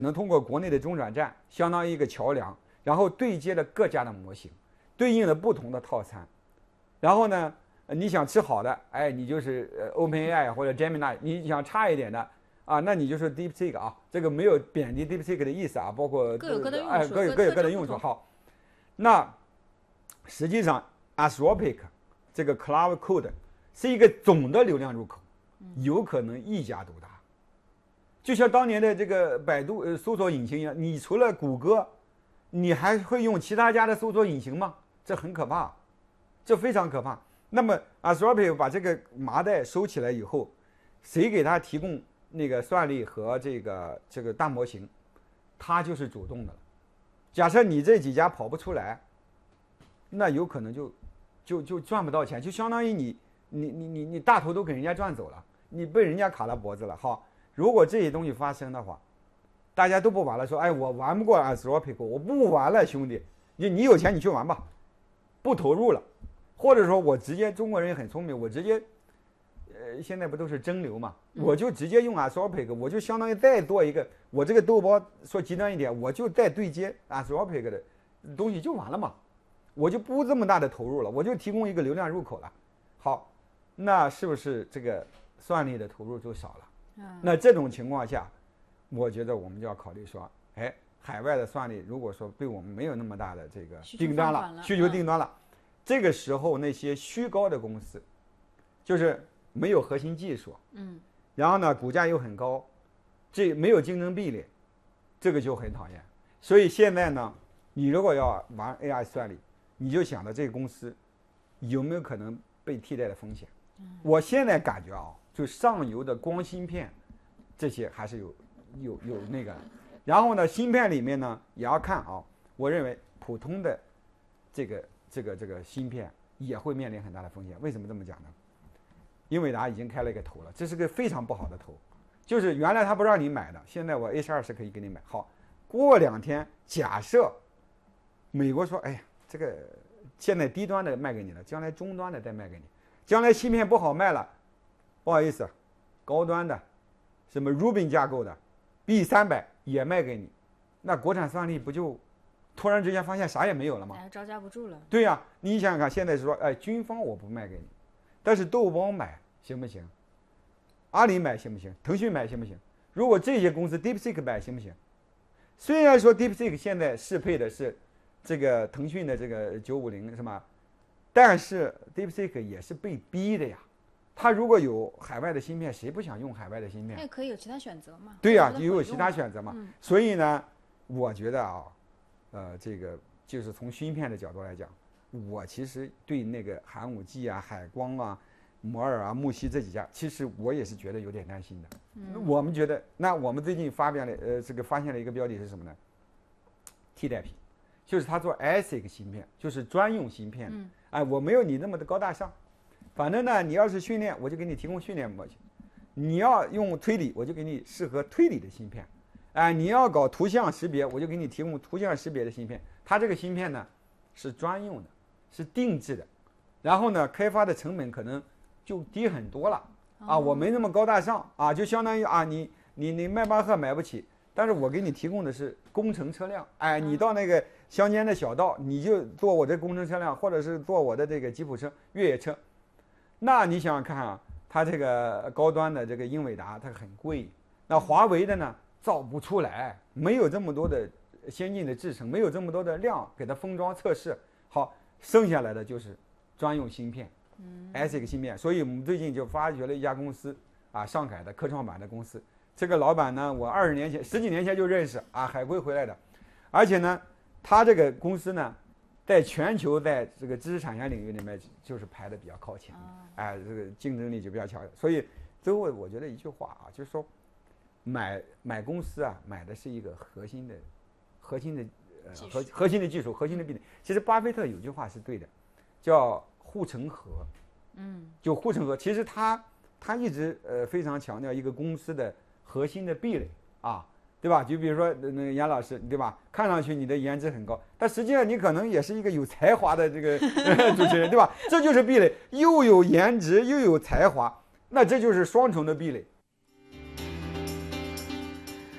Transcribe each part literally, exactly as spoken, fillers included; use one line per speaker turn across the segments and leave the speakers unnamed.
能通过国内的中转站，相当于一个桥梁，然后对接了各家的模型，对应了不同的套餐。然后呢，你想吃好的，哎，你就是呃 OpenAI 或者 Gemini； 你想差一点的啊，那你就是 DeepSeek 啊。这个没有贬低 DeepSeek 的意思啊，包括
各有各的用处，
哎，各有各有各的用处。好，那实际上 Anthropic 这个 Cloud Code 是一个总的流量入口，有可能一家独大。就像当年的这个百度呃搜索引擎一样，你除了谷歌，你还会用其他家的搜索引擎吗？这很可怕，这非常可怕。那么 Anthropic 把这个麻袋收起来以后，谁给他提供那个算力和这个这个大模型，他就是主动的了。假设你这几家跑不出来，那有可能就就就赚不到钱，就相当于你你你你你大头都给人家赚走了，你被人家卡了脖子了。好，如果这些东西发生的话，大家都不玩了，说哎我玩不过 Anthropic， 我不玩了，兄弟，你你有钱你去玩吧，不投入了。或者说我直接，中国人很聪明，我直接，呃，现在不都是蒸馏嘛，我就直接用 Anthropic， 我就相当于再做一个，我这个豆包说极端一点，我就再对接 Anthropic 的东西就完了嘛，我就不这么大的投入了，我就提供一个流量入口了。好，那是不是这个算力的投入就少了？那这种情况下，我觉得我们就要考虑说，哎，海外的算力如果说对我们没有那么大的这个订单了，需求订单了。这个时候那些虚高的公司，就是没有核心技术，嗯，然后呢股价又很高，这没有竞争壁垒，这个就很讨厌。所以现在呢，你如果要玩 A I 算力，你就想到这个公司有没有可能被替代的风险。我现在感觉啊，就上游的光芯片这些还是有有有那个，然后呢芯片里面呢也要看啊，我认为普通的这个。这个这个芯片也会面临很大的风险。为什么这么讲呢？英伟达已经开了一个头了，这是个非常不好的头，就是原来他不让你买的，现在我 H 二 是可以给你买。好，过两天假设美国说，哎呀，这个现在低端的卖给你了，将来中端的再卖给你，将来芯片不好卖了，不好意思，高端的什么 Rubin 架构的 B 三百 也卖给你，那国产算力不就突然之间发现啥也没有了吗？
哎，招架不住了。
对呀、啊，你想想看，现在是说，哎，军方我不卖给你，但是豆包买行不行？阿里买行不行？腾讯买行不行？如果这些公司 DeepSeek 买行不行？虽然说 DeepSeek 现在适配的是这个腾讯的这个九五零是吗？但是 DeepSeek 也是被逼的呀。它如果有海外的芯片，谁不想用海外的芯片？
那也可以有其他选择嘛。
对呀、啊，也有其他选择嘛。
嗯、
所以呢，我觉得啊。呃，这个就是从芯片的角度来讲，我其实对那个寒武纪啊、海光啊、摩尔啊、木犀这几家，其实我也是觉得有点担心的。嗯、我们觉得，那我们最近发表了呃，这个发现了一个标的是什么呢？替代品，就是它做 A S I C 芯片，就是专用芯片。嗯。哎，我没有你那么的高大上，反正呢，你要是训练，我就给你提供训练模型；你要用推理，我就给你适合推理的芯片。哎，你要搞图像识别，我就给你提供图像识别的芯片。它这个芯片呢是专用的，是定制的，然后呢开发的成本可能就低很多了啊。我没那么高大上啊，就相当于啊，你你你迈巴赫买不起，但是我给你提供的是工程车辆。哎，你到那个乡间的小道，你就坐我的工程车辆，或者是坐我的这个吉普车、越野车。那你想想看啊，它这个高端的这个英伟达它很贵，那华为的呢？造不出来，没有这么多的先进的制程，没有这么多的量给它封装测试。好，剩下来的就是专用芯片，嗯 ，A S I C 芯片。所以我们最近就发掘了一家公司啊，上海的科创板的公司。这个老板呢，我二十年前、十几年前就认识啊，海归回来的，而且呢，他这个公司呢，在全球在这个知识产权领域里面就是排的比较靠前，哎，这个竞争力就比较强。所以最后我觉得一句话啊，就是说。买买公司啊，买的是一个核心的、核心的呃核核心的技术、核心的壁垒。其实巴菲特有句话是对的，叫护城河。嗯，就护城河。其实他他一直呃非常强调一个公司的核心的壁垒啊，对吧？就比如说那个杨老师，对吧？看上去你的颜值很高，但实际上你可能也是一个有才华的这个主持人，对吧？这就是壁垒，又有颜值又有才华，那这就是双重的壁垒。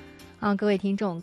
啊，各位听众。